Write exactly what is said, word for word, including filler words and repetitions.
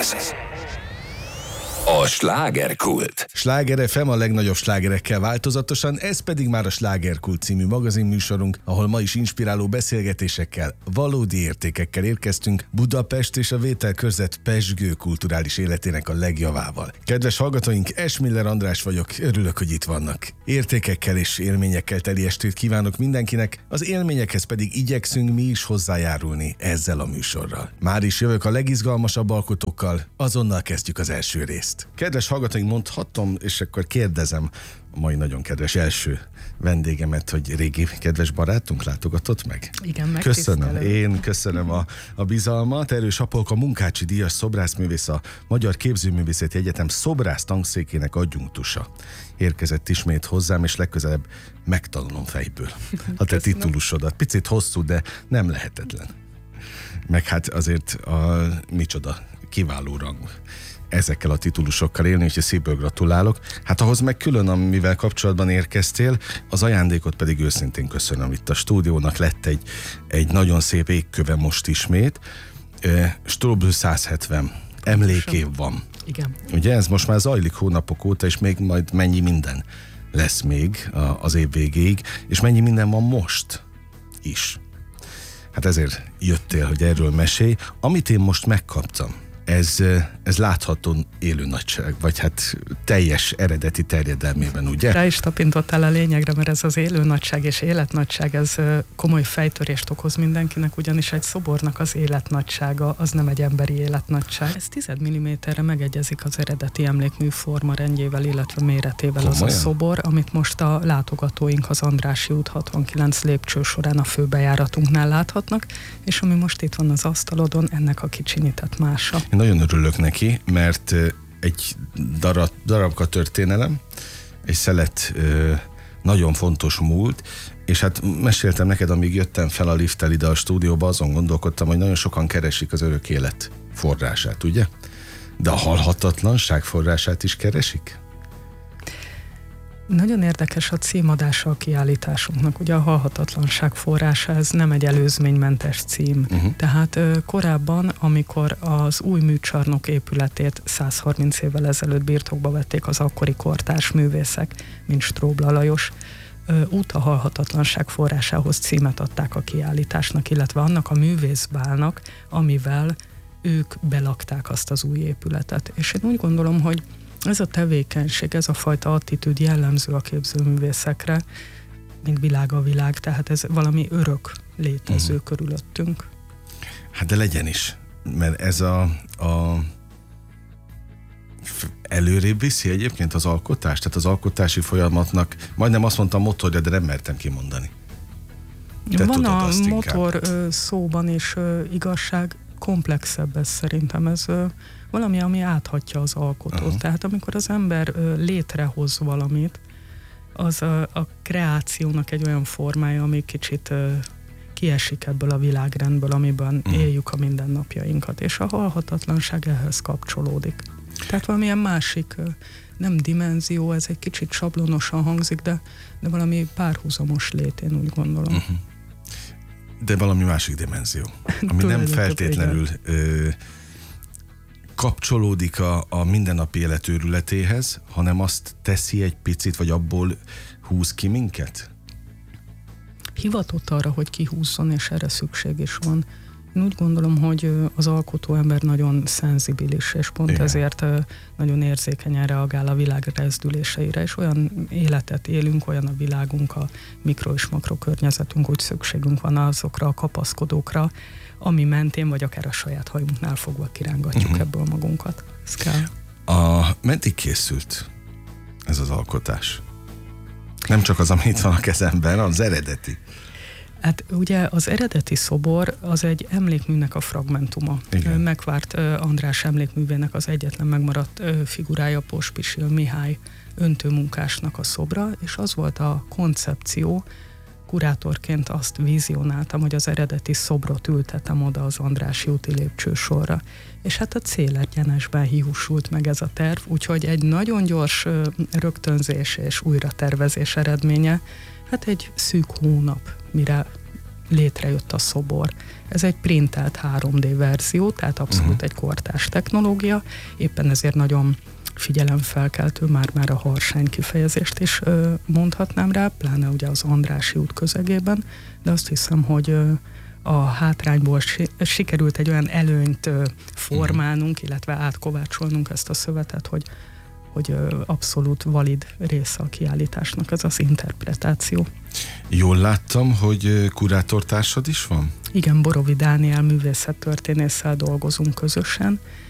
Ez a Slágerkult. Sláger ef em a legnagyobb slágerekkel változatosan, ez pedig már a Slágerkult című magazinműsorunk, ahol ma is inspiráló beszélgetésekkel, valódi értékekkel érkeztünk Budapest és a vételkörzet pezsgő kulturális életének a legjavával. Kedves hallgatóink, Esmiller András vagyok, örülök, hogy itt vannak. Értékekkel és élményekkel teli estét kívánok mindenkinek, az élményekhez pedig igyekszünk mi is hozzájárulni ezzel a műsorral. Már is jövök a legizgalmasabb alkotókkal, azonnal kezdjük az első részt. Kedves hallgatóink, mondhatom, és akkor kérdezem a mai nagyon kedves első vendégemet, hogy régi kedves barátunk látogatott meg? Igen, megtisztelő. Köszönöm, én köszönöm a, a bizalmat. Erős Apolka Munkácsi díjas szobrászművész, a Magyar Képzőművészeti Egyetem szobrász tanszékének adjunktusa. Érkezett ismét hozzám, és legközelebb megtanulom fejből a te titulusodat. Picit hosszú, de nem lehetetlen. Meg hát azért a micsoda kiváló rang ezekkel a titulusokkal élni, és szívből gratulálok. Hát ahhoz meg külön, amivel kapcsolatban érkeztél, az ajándékot pedig őszintén köszönöm. Itt a stúdiónak lett egy, egy nagyon szép égköve most ismét. Strobl száz hetven emlékév van. Igen. Ugye ez most már zajlik hónapok óta, és még majd mennyi minden lesz még az év végéig, és mennyi minden van most is. Hát ezért jöttél, hogy erről mesélj. Amit én most megkaptam, Ez, ez látható élő nagyság, vagy hát teljes eredeti terjedelmében, ugye? Rá is tapintottál a lényegre, mert ez az élő nagyság és életnagyság, ez komoly fejtörést okoz mindenkinek, ugyanis egy szobornak az életnagysága, az nem egy emberi életnagyság. Ez tíz milliméterre megegyezik az eredeti emlékmű forma rendjével, illetve méretével. Komolyan? Az a szobor, amit most a látogatóink az Andrássy út hatvankilenc lépcső során a főbejáratunknál láthatnak, és ami most itt van az asztalodon, ennek a kicsinyített mása. Én nagyon örülök neki, mert egy darab, darabka történelem, egy szelet nagyon fontos múlt, és hát meséltem neked, amíg jöttem fel a lifttel ide a stúdióba, azon gondolkodtam, hogy nagyon sokan keresik az örök élet forrását, ugye? De a halhatatlanság forrását is keresik? Nagyon érdekes a címadása a kiállításunknak. Ugye a halhatatlanság forrása, ez nem egy előzménymentes cím. Uh-huh. Tehát ö, korábban, amikor az új műcsarnok épületét száz harminc évvel ezelőtt birtokba vették az akkori kortárs művészek, mint Strobl Lajos, ö, út a halhatatlanság forrásához címet adták a kiállításnak, illetve annak a művészbálnak, amivel ők belakták azt az új épületet. És én úgy gondolom, hogy ez a tevékenység, ez a fajta attitűd jellemző a képzőművészekre, mint világ a világ, tehát ez valami örök létező uh-huh. körülöttünk. Hát de legyen is, mert ez a, a előrébb viszi egyébként az alkotást, tehát az alkotási folyamatnak, majdnem azt mondtam motorja, de nem mertem kimondani. Te Van tudod a azt motor inkább. Szóban is igazság, komplexebb ez szerintem, ez valami, ami áthatja az alkotót. Uh-huh. Tehát amikor az ember ö, létrehoz valamit, az a, a kreációnak egy olyan formája, ami kicsit ö, kiesik ebből a világrendből, amiben uh-huh. éljük a mindennapjainkat, és a halhatatlanság ehhez kapcsolódik. Tehát valamilyen másik, ö, nem dimenzió, ez egy kicsit sablonosan hangzik, de, de valami párhuzamos lét, én úgy gondolom. Uh-huh. De valami másik dimenzió, ami nem feltétlenül ö, kapcsolódik a, a mindennapi élet őrületéhez, hanem azt teszi egy picit, vagy abból húz ki minket? Hivatott arra, hogy kihúzzon, és erre szükség is van. Én úgy gondolom, hogy az alkotó ember nagyon szenzibilis, és pont igen. ezért nagyon érzékenyen reagál a világ rezdüléseire, és olyan életet élünk, olyan a világunk, a mikro- és makrokörnyezetünk, úgy szükségünk van azokra a kapaszkodókra, ami mentén, vagy akár a saját hajunknál fogva kirángatjuk uh-huh. ebből magunkat. Ez kell. A, meddig készült ez az alkotás? Nem csak az, ami itt van a kezemben, az eredeti. Hát ugye az eredeti szobor az egy emlékműnek a fragmentuma. Igen. Megvárt András emlékművének az egyetlen megmaradt figurája Pospisil Mihály öntőmunkásnak a szobra, és az volt a koncepció, kurátorként azt vizionáltam, hogy az eredeti szobrot ültetem oda az Andrássy úti lépcsősorra. És hát a célegyenesben hiúsult meg ez a terv, úgyhogy egy nagyon gyors rögtönzés és újratervezés eredménye, hát egy szűk hónap, mire létrejött a szobor. Ez egy printelt három dé verzió, tehát abszolút uh-huh. egy kortárs technológia, éppen ezért nagyon figyelemfelkeltő, már-már a harsány kifejezést is ö, mondhatnám rá, pláne ugye az Andrássy út közegében, de azt hiszem, hogy ö, a hátrányból si- sikerült egy olyan előnyt ö, formálnunk, illetve átkovácsolnunk ezt a szövetet, hogy, hogy ö, abszolút valid része a kiállításnak ez az interpretáció. Jól láttam, hogy kurátortársad is van? Igen, Borovi Dániel művészettörténésszel dolgozunk közösen,